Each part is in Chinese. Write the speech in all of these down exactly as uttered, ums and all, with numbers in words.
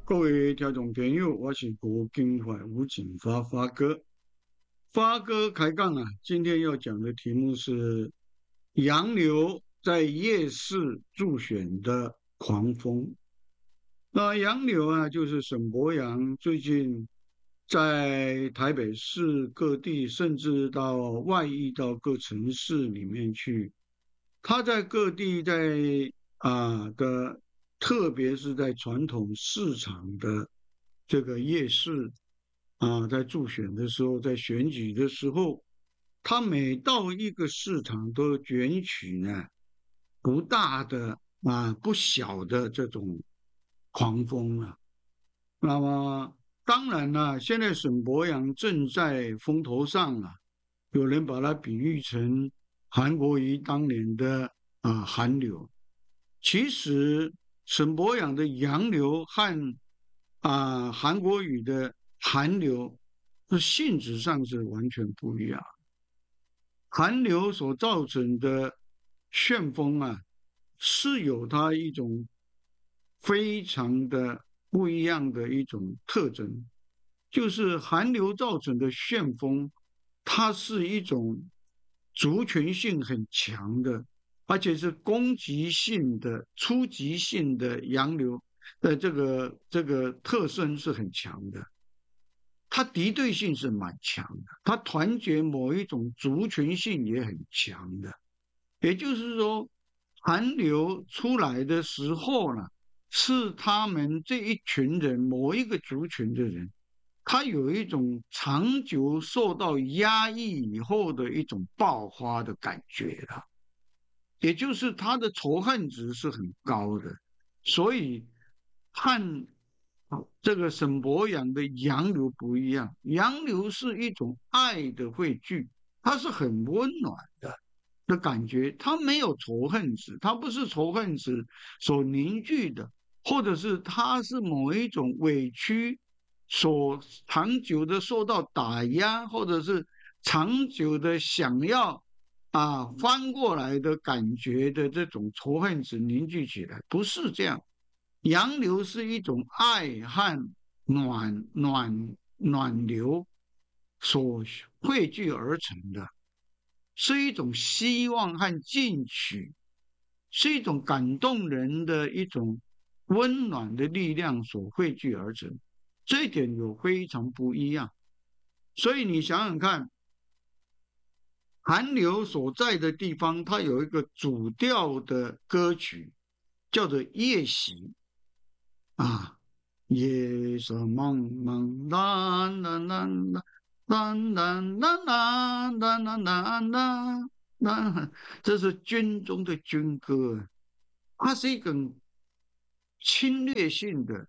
各位听众朋友，我是国金会吴景发发哥。发哥开杠啊，今天要讲的题目是洋流在夜市助选的狂风。那洋流啊，就是沈伯洋最近在台北市各地，甚至到外溢到各城市里面去。他在各地在啊的，特别是在传统市场的这个夜市啊，在助选的时候，在选举的时候，他每到一个市场都卷取呢不大的啊不小的这种狂风啊。那么当然了，现在沈伯洋正在风头上啊，有人把它比喻成韩国瑜当年的啊韩流。其实沈伯洋的洋流和啊韩国语的韩流，是性质上是完全不一样。韩流所造成的旋风啊，是有它一种非常的不一样的一种特征，就是韩流造成的旋风，它是一种族群性很强的，而且是攻击性的、初级性的洋流的这个这个特征是很强的。它敌对性是蛮强的，它团结某一种族群性也很强的。也就是说，韩流出来的时候呢，是他们这一群人某一个族群的人，他有一种长久受到压抑以后的一种爆发的感觉了，也就是他的仇恨值是很高的，所以和这个沈伯洋的洋流不一样，洋流是一种爱的汇聚，它是很温暖的的感觉，它没有仇恨值，它不是仇恨值所凝聚的，或者是它是某一种委屈所长久的受到打压，或者是长久的想要啊翻过来的感觉的这种仇恨值凝聚起来，不是这样。洋流是一种爱和暖暖暖流所汇聚而成的，是一种希望和进取，是一种感动人的一种温暖的力量所汇聚而成，这一点有非常不一样。所以你想想看，韩流所在的地方，它有一个主调的歌曲，叫做《夜袭》。啊，夜色茫茫，啦啦啦啦，啦啦啦啦啦啦啦啦啦，这是军中的军歌，它是一个侵略性的，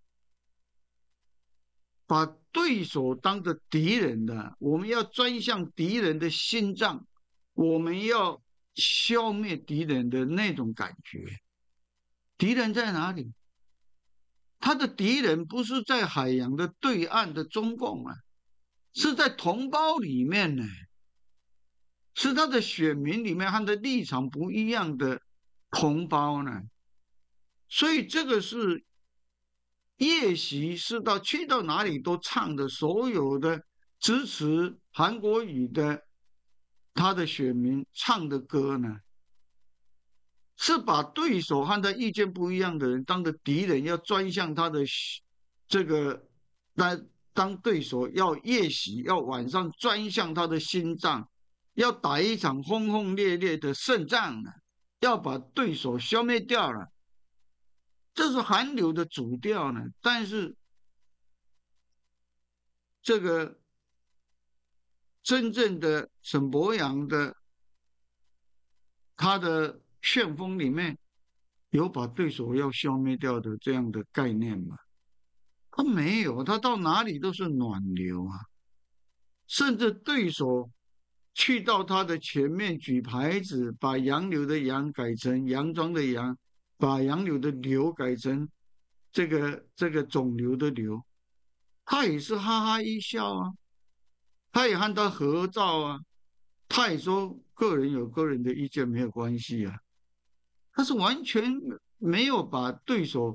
把对手当作敌人的，我们要钻向敌人的心脏，我们要消灭敌人的那种感觉。敌人在哪里？他的敌人不是在海洋的对岸的中共啊，是在同胞里面呢，是他的选民里面和他的立场不一样的同胞呢。所以这个是夜袭，是到去到哪里都唱的，所有的支持韩国语的他的选民唱的歌呢，是把对手和他意见不一样的人当个敌人，要专向他的这个当当对手，要夜袭，要晚上专向他的心脏，要打一场轰轰烈烈的胜仗了，要把对手消灭掉了。这是韩流的主调呢，但是这个真正的沈伯洋的他的旋风里面有把对手要消灭掉的这样的概念吗？他没有，他到哪里都是暖流啊，甚至对手去到他的前面举牌子，把洋流的洋改成洋装的洋，把洋流的流改成这个这个肿瘤的瘤，他也是哈哈一笑啊，他也和他合照啊，他也说个人有个人的意见没有关系啊，他是完全没有把对手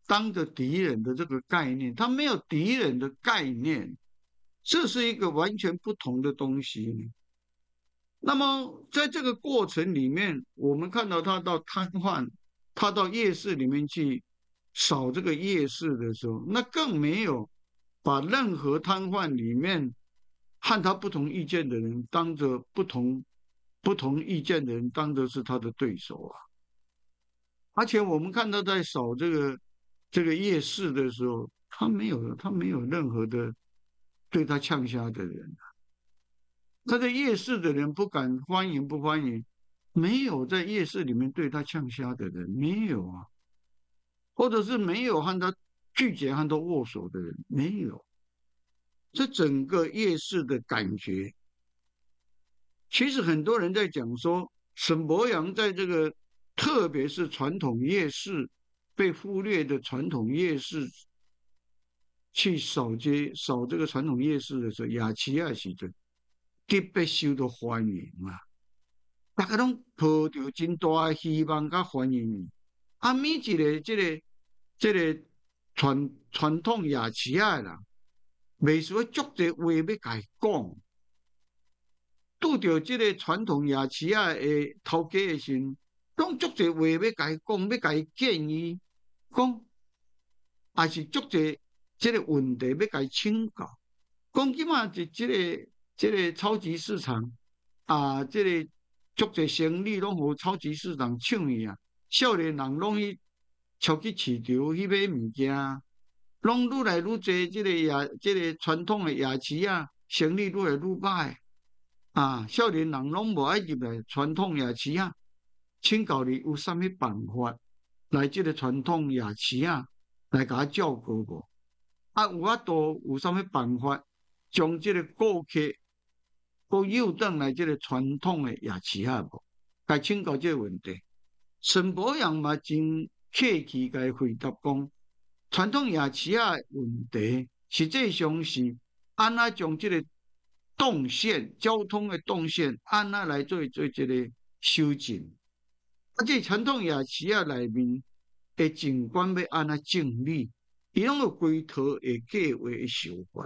当着敌人的这个概念，他没有敌人的概念，这是一个完全不同的东西。那么在这个过程里面，我们看到他到瘫痪，他到夜市里面去扫这个夜市的时候，那更没有把任何瘫痪里面和他不同意见的人当着不同不同意见的人当着是他的对手啊。而且我们看到在扫这个这个夜市的时候，他没有他没有任何的对他呛瞎的人。他在夜市的人不敢欢迎不欢迎，没有在夜市里面对他呛瞎的人，没有啊，或者是没有和他拒绝和他握手的人，没有。这整个夜市的感觉，其实很多人在讲说，沈伯洋在这个特别是传统夜市被忽略的传统夜市去扫街扫这个传统夜市的时候，雅琪亚时阵。特别受到欢迎啊！大家拢抱着真大的希望甲欢迎。啊，每一个这个这个传传统夜市啊人，袂说足侪话要甲伊讲。拄着这个传统夜市啊的头家的时，拢足侪话要甲伊讲，要甲伊建议，讲，也是足侪这个问题要甲伊请教。讲即嘛是这个。这个超级市场啊，这个足侪生意拢互超级市场抢去啊！少年人拢去超级市场去买物件，拢愈来愈侪。这个夜，这个传统的夜市啊，生意愈来愈歹啊！少年人拢无爱入来传统夜市啊，请教你有啥物办法来这个传统夜市啊，来甲照顾无？啊，有法度有啥物办法将这个顾客？都诱转来这个传统的夜市啊，无，该请教这个问题。沈伯洋嘛真客气，该回答讲，传统夜市啊问题，实际上是安怎将这个动线、交通的动线安怎来做做这个修正。啊，这传统夜市啊内面的景观要安怎整理，伊拢有规套的计划的手法。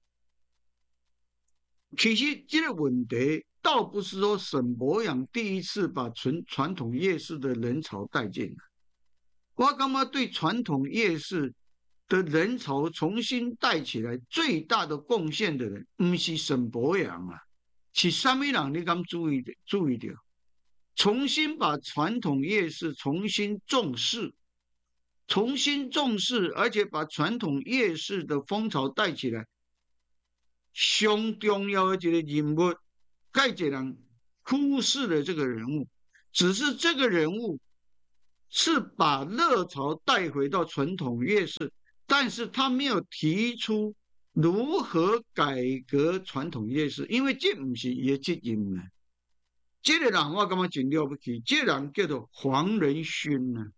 其实这个问题倒不是说沈伯洋第一次把传传统夜市的人潮带进来，我感觉对传统夜市的人潮重新带起来最大的贡献的人，不是沈伯洋啊，是什么人？你敢注意注意到？重新把传统夜市重新重视，重新重视，而且把传统夜市的风潮带起来。上重要的一个人物，盖一人忽视了这个人物，只是这个人物是把热潮带回到传统夜市，但是他没有提出如何改革传统夜市，因为这不是伊的责任呢。这个人我感觉真了不起，这个人叫做黄仁勋呢。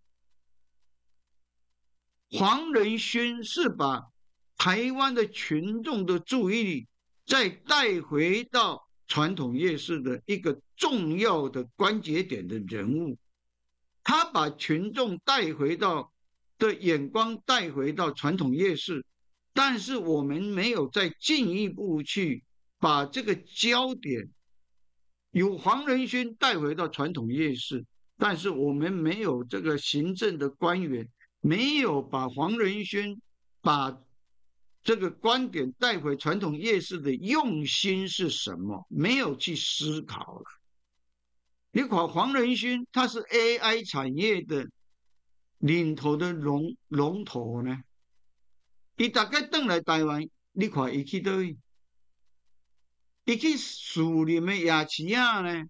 黄仁勋是把台湾的群众的注意力再带回到传统夜市的一个重要的关节点的人物，他把群众带回到的眼光带回到传统夜市，但是我们没有再进一步去把这个焦点由黄仁勋带回到传统夜市，但是我们没有这个行政的官员没有把黄仁勋把这个观点带回传统夜市的用心是什么？没有去思考了。你看黄仁勋，他是 A I 产业的领头的龙龙头呢。伊大概回来台湾，你看伊去倒位？伊去树林的夜市啊呢？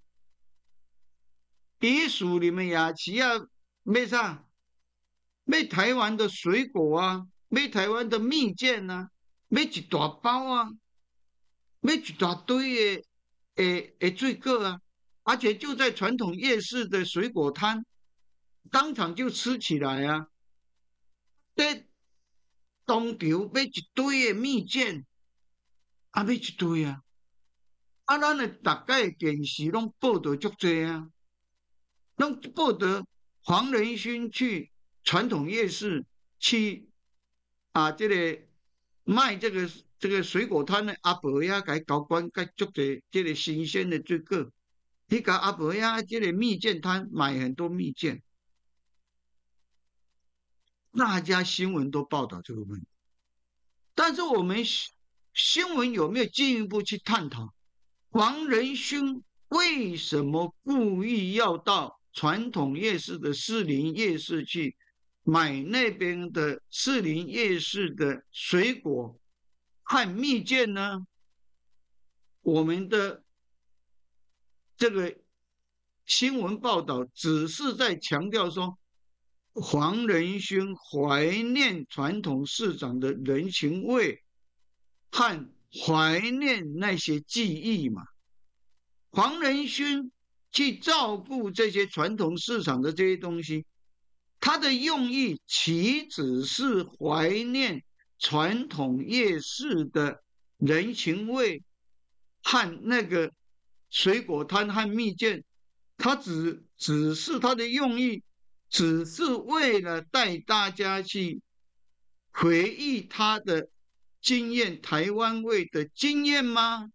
伊树林的夜市啊，买啥？买台湾的水果啊，买台湾的蜜饯啊，买一大包啊，买一大堆的诶诶水果啊，而且就在传统夜市的水果摊，当场就吃起来啊。在当场买一堆的蜜饯，啊买一堆啊，啊咱的大概电视拢报道足多啊，拢报道黄仁勋去传统夜市去啊，这个卖这个这个水果摊的阿伯呀，给交关给足者这个新鲜的水果，去给阿伯呀这个蜜饯摊买很多蜜饯，大家新闻都报道这个问题，但是我们新闻有没有进一步去探讨黄仁勋为什么故意要到传统夜市的士林夜市去买那边的士林夜市的水果和蜜饯呢？我们的这个新闻报道只是在强调说，黄仁勋怀念传统市场的人情味和怀念那些记忆嘛。黄仁勋去照顾这些传统市场的这些东西，他的用意岂止是怀念传统夜市的人情味和那个水果摊和蜜饯，他只只是他的用意，只是为了带大家去回忆他的经验，台湾味的经验吗？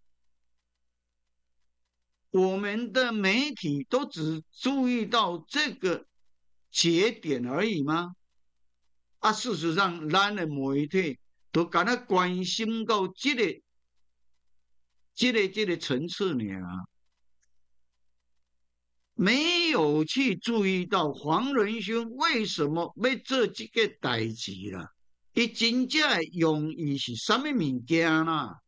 我们的媒体都只注意到这个节点而已吗？啊，事实上，咱的媒体都敢那关心到这个、这个、这个层次呢啊，没有去注意到黄仁勋为什么要做这个代志啦？他真正的用意是什么物件啦？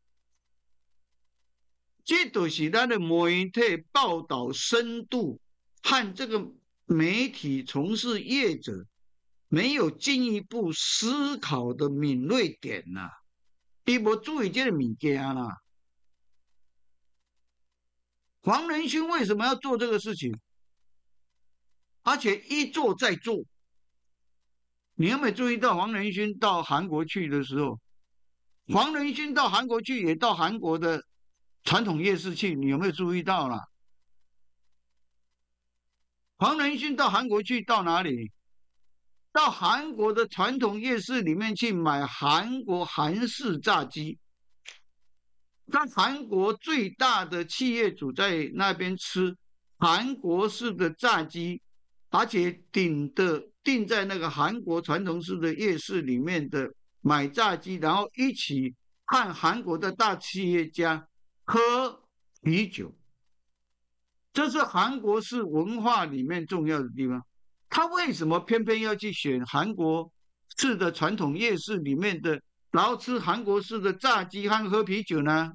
这就是咱的媒体报道深度和这个媒体从事业者没有进一步思考的敏锐点呐、啊，他没注意这个物件啦。黄仁勋为什么要做这个事情？而且一做再做。你有没有注意到黄仁勋到韩国去的时候，黄仁勋到韩国去也到韩国的传统夜市去，你有没有注意到啦？黄仁勋到韩国去到哪里？到韩国的传统夜市里面去买韩国韩式炸鸡。在韩国最大的企业主在那边吃韩国式的炸鸡，而且顶的定在那个韩国传统式的夜市里面的买炸鸡，然后一起和韩国的大企业家喝啤酒。这是韩国式文化里面重要的地方。他为什么偏偏要去选韩国式的传统夜市里面的，然后吃韩国式的炸鸡和喝啤酒呢？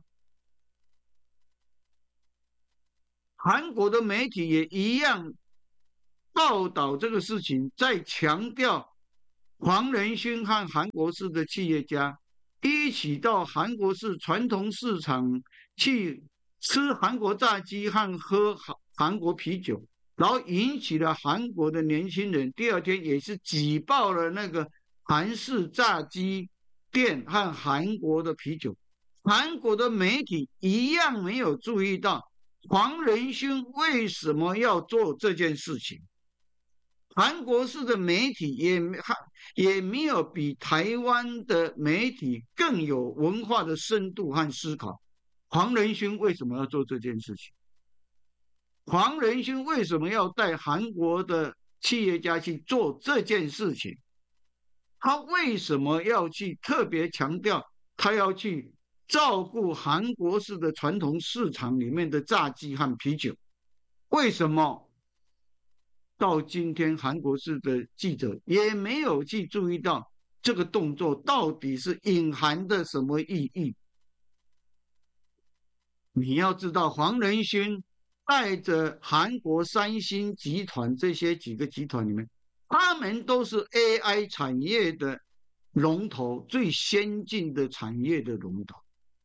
韩国的媒体也一样报道这个事情，在强调黄仁勋和韩国式的企业家一起到韩国式传统市场去吃韩国炸鸡和喝韩国啤酒，然后引起了韩国的年轻人第二天也是挤爆了那个韩式炸鸡店和韩国的啤酒。韩国的媒体一样没有注意到黄仁勋为什么要做这件事情。韩国式的媒体也也没有比台湾的媒体更有文化的深度和思考。黄仁勋为什么要做这件事情？黄仁勋为什么要带韩国的企业家去做这件事情？他为什么要去特别强调他要去照顾韩国式的传统市场里面的炸鸡和啤酒？为什么？到今天韩国式的记者也没有去注意到这个动作到底是隐含的什么意义。你要知道，黄仁勋带着韩国三星集团这些几个集团里面，他们都是 A I 产业的龙头，最先进的产业的龙头。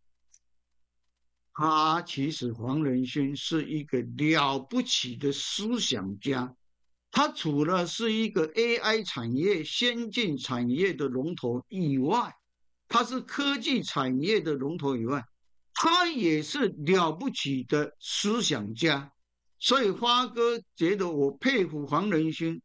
他其实黄仁勋是一个了不起的思想家，他除了是一个 A I 产业先进产业的龙头以外，他是科技产业的龙头以外，他也是了不起的思想家。所以花哥觉得我佩服黄仁勋，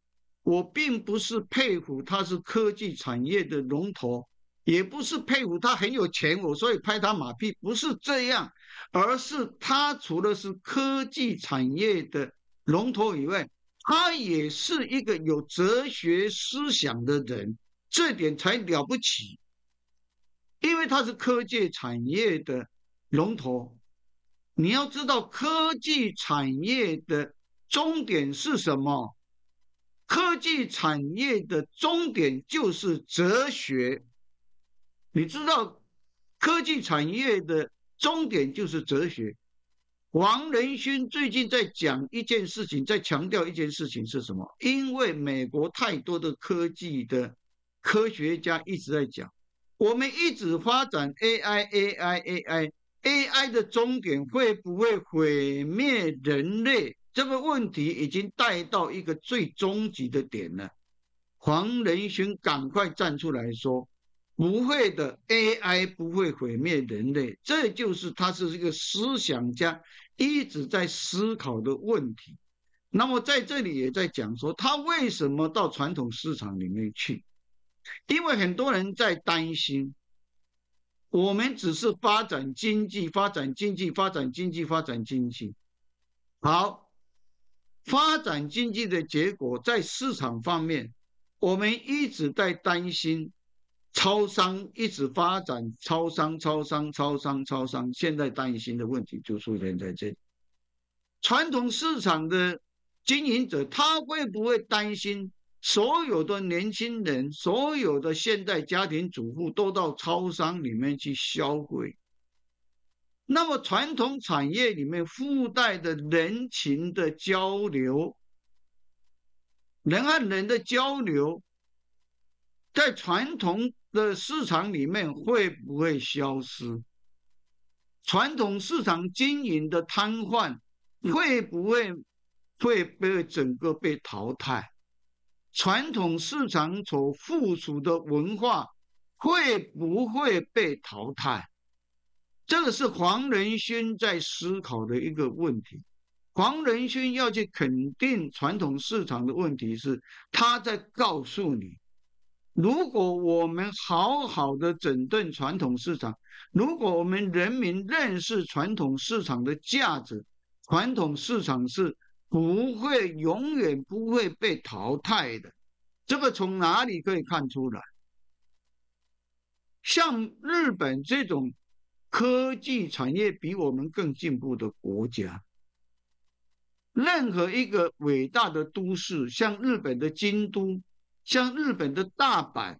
我并不是佩服它是科技产业的龙头，也不是佩服它很有钱，我所以拍它马屁，不是这样，而是它除了是科技产业的龙头以外，他也是一个有哲学思想的人，这点才了不起。因为他是科技产业的龙头，你要知道科技产业的终点是什么？科技产业的终点就是哲学。你知道科技产业的终点就是哲学。王仁勋最近在讲一件事情，在强调一件事情是什么？因为美国太多的科技的科学家一直在讲，我们一直发展 A I，A I，A I，A I 的终点会不会毁灭人类？这个问题已经带到一个最终极的点了。黄仁勋赶快站出来说，不会的 ，A I 不会毁灭人类，这就是他是一个思想家一直在思考的问题。那么在这里也在讲说，他为什么到传统市场里面去？因为很多人在担心，我们只是发展经济，发展经济，发展经济，发展经济。好，发展经济的结果在市场方面，我们一直在担心超商一直发展，超商、超商、超商、超商，现在担心的问题就出现在这里。传统市场的经营者，他会不会担心所有的年轻人，所有的现代家庭主妇都到超商里面去消费？那么传统产业里面附带的人情的交流，人和人的交流，在传统的市场里面会不会消失？传统市场经营的瘫痪会不会会被整个被淘汰？传统市场所附属的文化会不会被淘汰？这个是黄仁勋在思考的一个问题。黄仁勋要去肯定传统市场的问题是，他在告诉你，如果我们好好的整顿传统市场，如果我们人民认识传统市场的价值，传统市场是不会永远不会被淘汰的。这个从哪里可以看出来？像日本这种科技产业比我们更进步的国家，任何一个伟大的都市，像日本的京都，像日本的大阪，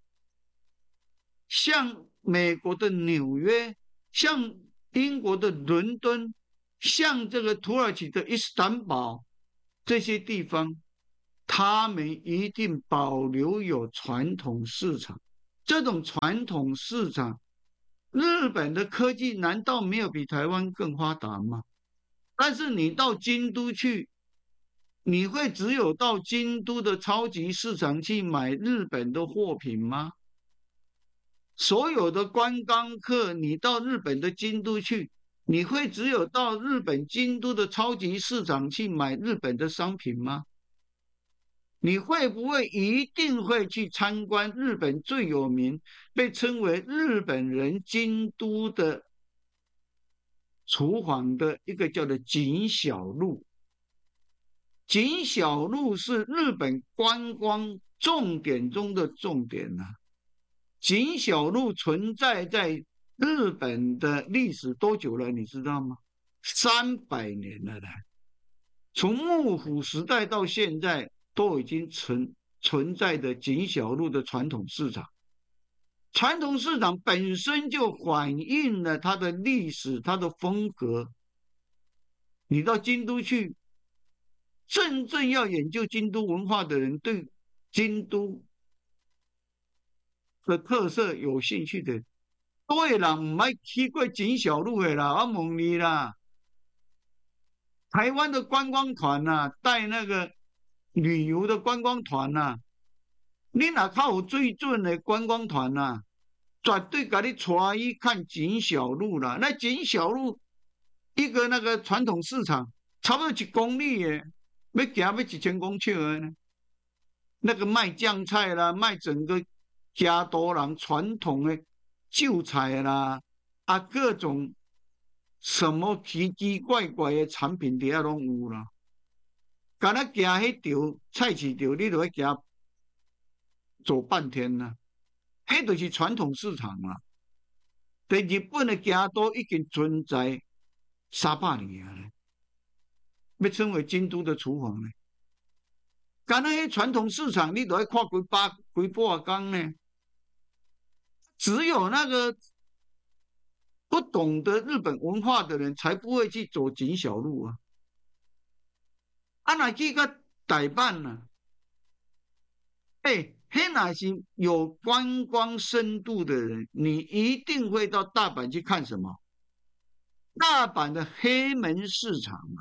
像美国的纽约，像英国的伦敦，像这个土耳其的伊斯坦堡，这些地方，他们一定保留有传统市场。这种传统市场，日本的科技难道没有比台湾更发达吗？但是你到京都去，你会只有到京都的超级市场去买日本的货品吗？所有的观光客，你到日本的京都去，你会只有到日本京都的超级市场去买日本的商品吗？你会不会一定会去参观日本最有名，被称为日本人京都的厨房的一个叫做锦小路？锦小路是日本观光重点中的重点啊！锦小路存在在日本的历史多久了？你知道吗？三百年了呢。从幕府时代到现在，都已经存存在的锦小路的传统市场。传统市场本身就反映了它的历史、它的风格。你到京都去，真正要研究京都文化的人，对京都的特色有兴趣的，对啦，唔爱去过锦小路的啦，我问你啦。台湾的观光团呐、啊，带那个旅游的观光团呐、啊，你哪靠有最准的观光团呐、啊，绝对给你带去看锦小路啦。那锦小路一个那个传统市场，差不多一公里耶，要行要一千公尺的呢。 那个卖酱菜啦，卖整个嘉都人传统的韭菜啦，啊，各种什么奇奇怪怪的产品底下拢有啦。敢若行迄条菜市场，你就要行走半天啦。迄就是传统市场啦。在日本的京都已经存在三百年了，要称为京都的厨房呢。敢若迄传统市场，你都要看几百几百工呢。只有那个不懂得日本文化的人，才不会去走紧小路啊。啊，若去到台版呢、啊？哎、欸，迄若是有观光深度的人，你一定会到大阪去看什么？大阪的黑门市场啊，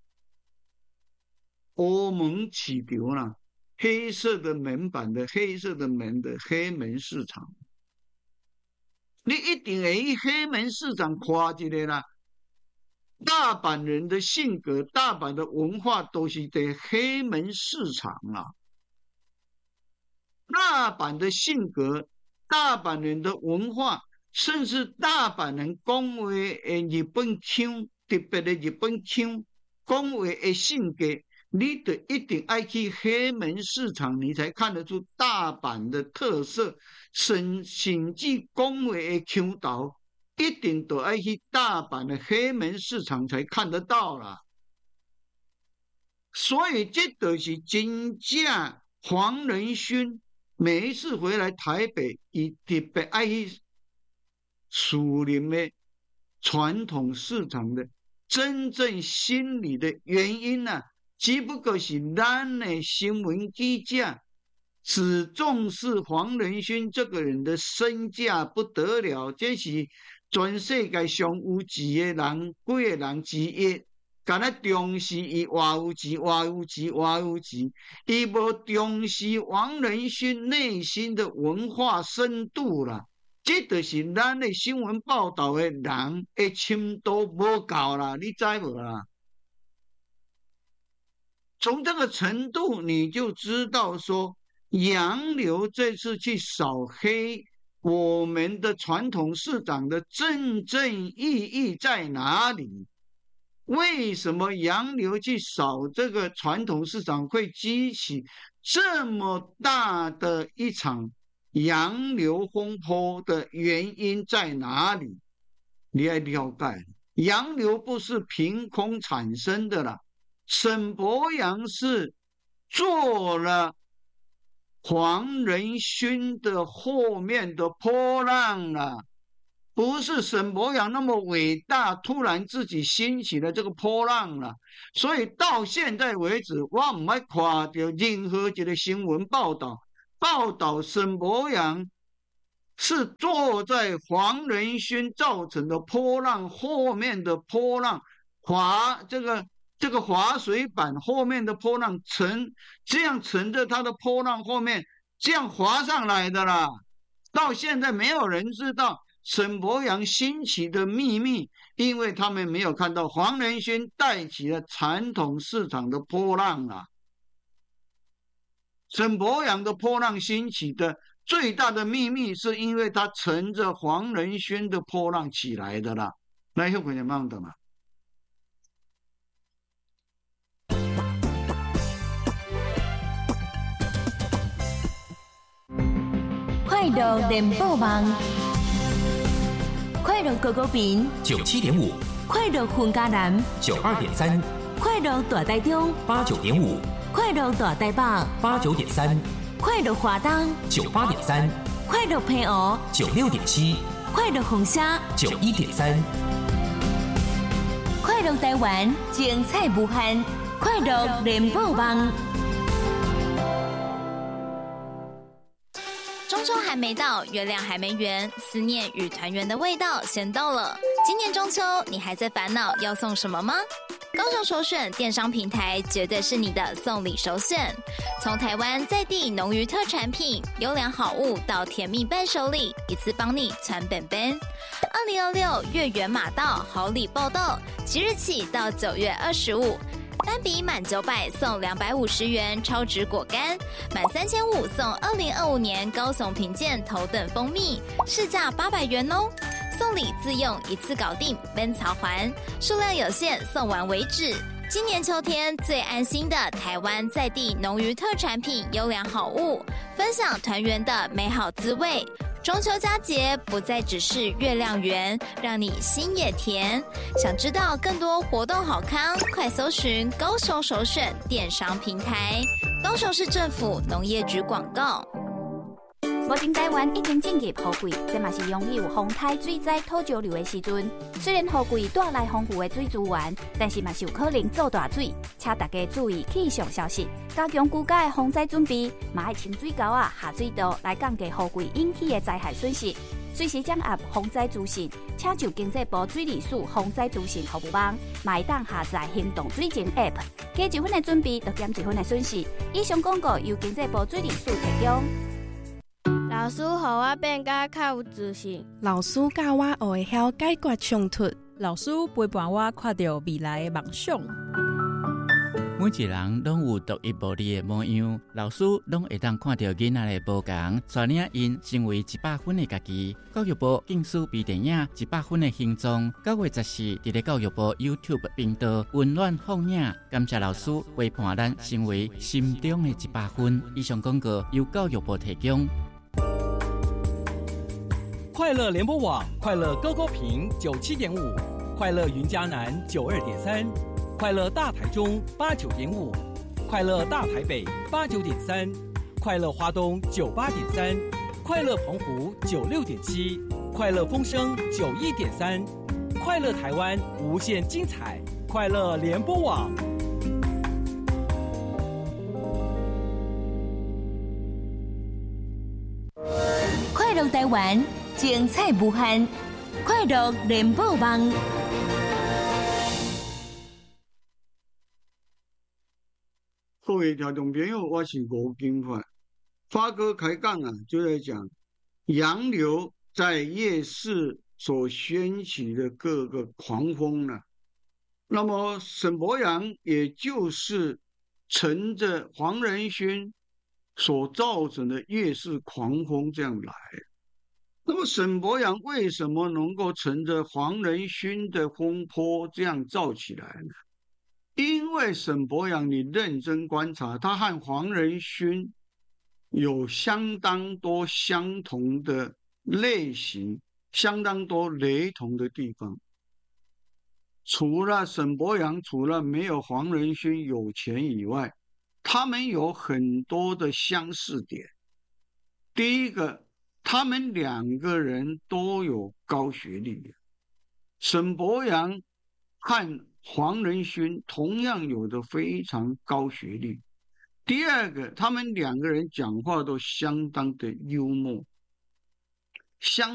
欧门市场啦，黑色的门板的黑色的门的黑门市场，你一定会去黑门市场看一个啦。大阪人的性格，大阪的文化都是在黑门市场啊。大阪的性格，大阪人的文化，甚至大阪人讲话的日本腔，特别的日本腔，讲话的性格，你得一定爱去黑门市场，你才看得出大阪的特色。甚甚至讲话的腔调，一定都爱去大阪的黑门市场才看得到啦。所以这就是真正黄仁勋每一次回来台北，伊特别爱去树林的传统市场的真正心理的原因啊，只不过是咱的新闻记者只重视黄仁勋这个人的身价不得了，这是全世界上有钱的人，几个人之一。敢若重视伊偌有钱，偌有钱，偌有钱，伊无重视黄仁勋内心的文化深度啦。这就是咱的新闻报道的人的深度无够啦，你知无啦？从这个程度，你就知道说，杨流这次去扫黑我们的传统市场的真正意义在哪里？为什么洋流去扫这个传统市场会激起这么大的一场洋流风波的原因在哪里？你要了解，洋流不是凭空产生的啦。沈伯洋是做了黄仁勋的后面的波浪啦。不是沈伯洋那么伟大，突然自己兴起了这个波浪了，所以到现在为止，我唔爱看到任何一个新闻报道报道沈伯洋是坐在黄仁勋造成的波浪后面的波浪滑这个这个滑水板后面的波浪沉，这样沉着他的波浪后面这样滑上来的啦。到现在没有人知道沈伯洋兴起的秘密，因为他们没有看到黄仁勋带起了传统市场的波浪啊。沈伯洋的波浪兴起的最大的秘密，是因为他乘着黄仁勋的波浪起来的啦。那有可能忙的嘛？ 快乐联播网。快乐狗狗饼九七点五， 快乐混家南九二点三， 快乐大台中八九点五， 快乐大台北八九点三， 快乐华东九八点三， 快乐平湖九六点七， 快乐红虾九一点三， 快乐台湾精彩无限，快乐联播网。 中秋还没到，月亮还没圆，思念与团圆的味道先到了。今年中秋，你还在烦恼要送什么吗？高雄首选电商平台绝对是你的送礼首选。从台湾在地农渔特产品、优良好物到甜蜜伴手礼，一次帮你传本本。二零二六月圆马到，好礼报到，即日起到九月二十五。大单笔满九百送两百五十元超值果干，满三千五送二零二五年高雄评鉴头等蜂蜜，市价八百元哦。送礼自用，一次搞定，分槽还，数量有限，送完为止。今年秋天最安心的台湾在地农渔特产品优良好物，分享团圆的美好滋味。中秋佳节不再只是月亮圆，让你心也甜。想知道更多活动好康，快搜寻高雄首选电商平台。高雄市政府农业局广告。 目前台湾已经进入雨季，这嘛是拥有风台水灾土石流的时阵。虽然雨季带来丰富的水资源，但是嘛是有可能造大水，请大家注意气象消息，加强居家的防灾准备，嘛要清水沟啊、下水道来降低雨季引起的灾害损失。随时掌握防灾资讯，请就经济部水利署防灾资讯服务网，嘛会当下载行动水情 App， 加一分的准备，就减一分的损失。以上广告由经济部水利署提供。 老师，互我变甲较有自信。 老师教我学会晓解决冲突。 老师陪伴我看到未来的梦想。 每一人拢有独一无二的模样，老师拢会当看到囡仔的无同，带领因成为一百分的家己。教育部竞输比电影一百分的形状，九月十四伫咧教育部 YouTube 频道温暖放映，感谢老师陪伴咱成为心中的一百分。以上广告由教育部提供。 快乐联播网，快乐高高屏九七点五，快乐云嘉南九二点三，快乐大台中八九点五，快乐大台北八九点三，快乐花东九八点三，快乐澎湖九六点七，快乐风声九一点三，快乐台湾无限精彩，快乐联播网。 快乐台湾，精彩无限，快乐联播网。 各位听众朋友，我是吴金发。发哥开讲啊，就在讲洋流在夜市所掀起的各个狂风呢、啊。那么沈伯洋也就是乘着黄仁勋所造成的夜市狂风这样来。那么沈伯洋为什么能够乘着黄仁勋的风波这样造起来呢？因为沈伯洋你认真观察，他和黄仁勋有相当多相同的类型，相当多雷同的地方。除了沈伯洋除了没有黄仁勋有钱以外，他们有很多的相似点。第一个，他们两个人都有高学历，沈伯洋和黄仁勋同样有着非常高学历。第二个，他们两个人讲话都相当的幽默，相